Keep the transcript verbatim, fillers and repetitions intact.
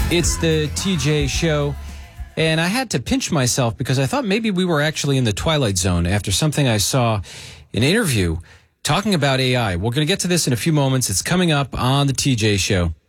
It's the T J Show, and I had to pinch myself because I thought maybe we were actually in the Twilight Zone after something I saw in an interview talking about A I. We're going to get to this in a few moments. It's coming up on the T J Show.